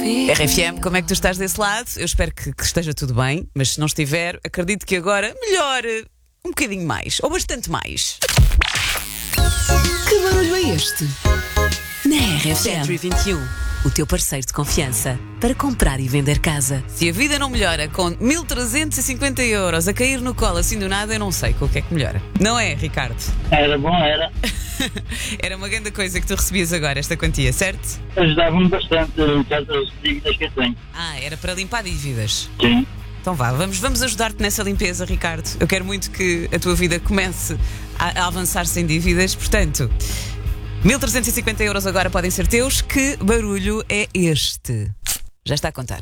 RFM, como é que tu estás desse lado? Eu espero que esteja tudo bem, mas se não estiver, acredito que agora melhore um bocadinho mais, ou bastante mais. Que barulho é este? Na RFM Century 21, o teu parceiro de confiança para comprar e vender casa. Se a vida não melhora com 1.350 euros a cair no colo assim do nada, eu não sei com o que é que melhora. Não é, Ricardo? Era bom, era. Era uma grande coisa que tu recebias agora, esta quantia, certo? Ajudava-me bastante em certas dívidas que eu tenho. Era para limpar dívidas. Sim. Então vá, vamos ajudar-te nessa limpeza, Ricardo. Eu quero muito que a tua vida comece a avançar sem dívidas, portanto... 1.350 euros agora podem ser teus. Que barulho é este? Já está a contar.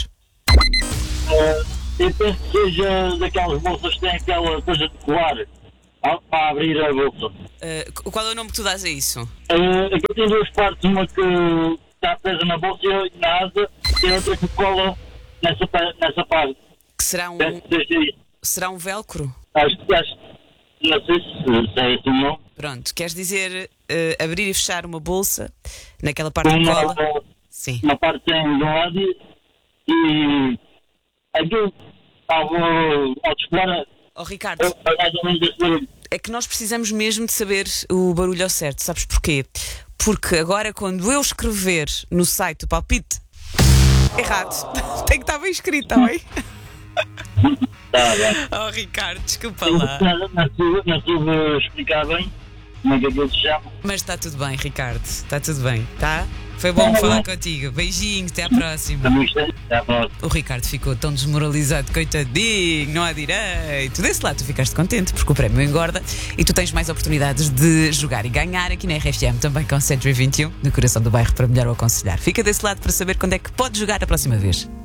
Eu penso que seja daquelas bolsas que têm aquela coisa de colar para abrir a bolsa. Qual é o nome que tu dás a isso? Aqui tem duas partes, uma que está presa na bolsa e na asa, e outra que cola nessa parte. Que será Penso que seja isso. será um velcro? Acho, não sei se é esse o nome. Pronto, queres dizer abrir e fechar uma bolsa naquela parte de cola? Sim. Uma parte tem de um lado e aquilo ao descolar Oh, Ricardo, é mais ou menos esse barulho. é que nós precisamos mesmo de saber o barulho ao certo. Sabes porquê? Porque agora, quando eu escrever no site o palpite errado, tem que estar bem escrito, está bem? Tá bem. Oh, Ricardo, desculpa lá. Não soube explicar bem como é que aquilo se chama. Mas está tudo bem, Ricardo. Está tudo bem, tá? Foi bom falar contigo. Beijinhos, até à próxima. Também gostei. Até à próxima. O Ricardo ficou tão desmoralizado, coitadinho, não há direito. Desse lado tu ficaste contente porque o prémio engorda e tu tens mais oportunidades de jogar e ganhar aqui na RFM, também com Century 21, no coração do bairro, para melhor o aconselhar. Fica desse lado para saber quando é que podes jogar a próxima vez.